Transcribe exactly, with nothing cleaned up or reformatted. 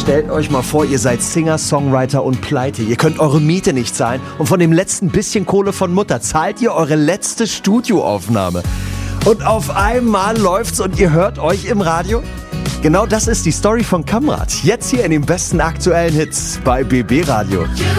Stellt euch mal vor, ihr seid Singer, Songwriter und pleite. Ihr könnt eure Miete nicht zahlen und von dem letzten bisschen Kohle von Mutter zahlt ihr eure letzte Studioaufnahme. Und auf einmal läuft's und ihr hört euch im Radio? Genau das ist die Story von Kamrat. Jetzt hier in den besten aktuellen Hits bei B B Radio.